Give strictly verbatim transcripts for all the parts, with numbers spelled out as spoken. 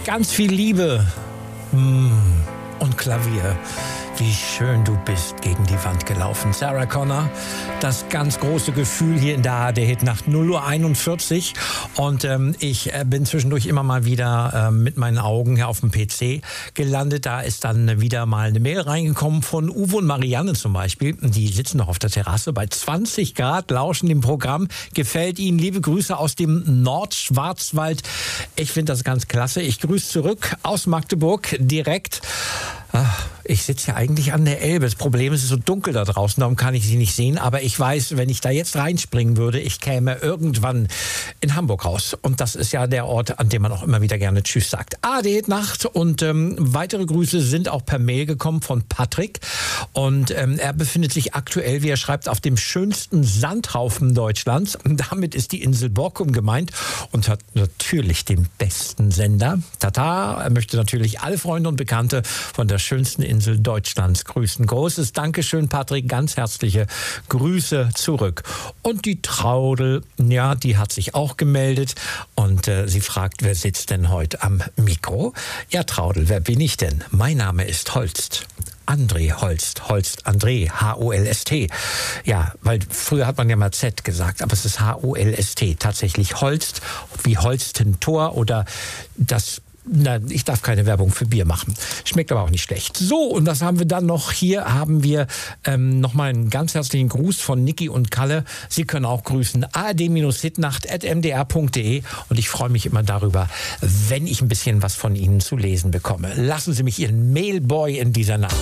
Ganz viel Liebe mm, und Klavier. Wie schön du bist gegen die Wand gelaufen. Sarah Connor, das ganz große Gefühl hier in der A R D-Hitnacht, null Uhr einundvierzig. Und ähm, ich äh, bin zwischendurch immer mal wieder äh, mit meinen Augen hier auf dem P C gelandet. Da ist dann wieder mal eine Mail reingekommen von Uwe und Marianne zum Beispiel. Die sitzen noch auf der Terrasse bei zwanzig Grad, lauschen dem Programm. Gefällt Ihnen? Liebe Grüße aus dem Nordschwarzwald. Ich finde das ganz klasse. Ich grüße zurück aus Magdeburg direkt. Ach, ich sitze ja eigentlich an der Elbe. Das Problem ist, es ist so dunkel da draußen, darum kann ich sie nicht sehen. Aber ich weiß, wenn ich da jetzt reinspringen würde, ich käme irgendwann in Hamburg raus. Und das ist ja der Ort, an dem man auch immer wieder gerne Tschüss sagt. A R D-Nacht und ähm, weitere Grüße sind auch per Mail gekommen von Patrick. Und ähm, er befindet sich aktuell, wie er schreibt, auf dem schönsten Sandhaufen Deutschlands. Damit ist die Insel Borkum gemeint und hat natürlich den besten Sender. Tata, er möchte natürlich alle Freunde und Bekannte von der schönsten Insel Deutschlands grüßen. Großes Dankeschön, Patrick, ganz herzliche Grüße zurück. Und die Traudel, ja, die hat sich auch gemeldet und äh, sie fragt, wer sitzt denn heute am Mikro? Ja, Traudel, wer bin ich denn? Mein Name ist Holst. André Holst, Holst André, H O L S T. Ja, weil früher hat man ja mal Z gesagt, aber es ist H O L S T. Tatsächlich Holst, wie Holstentor oder das. Na, ich darf keine Werbung für Bier machen. Schmeckt aber auch nicht schlecht. So, und was haben wir dann noch? Hier haben wir ähm, nochmal einen ganz herzlichen Gruß von Niki und Kalle. Sie können auch grüßen. A R D-Hitnacht at m d r punkt d e und ich freue mich immer darüber, wenn ich ein bisschen was von Ihnen zu lesen bekomme. Lassen Sie mich Ihren Mailboy in dieser Nacht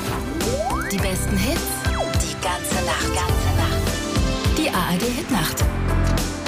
sein. Die besten Hits, die ganze Nacht, ganze Nacht. Die A R D-Hitnacht.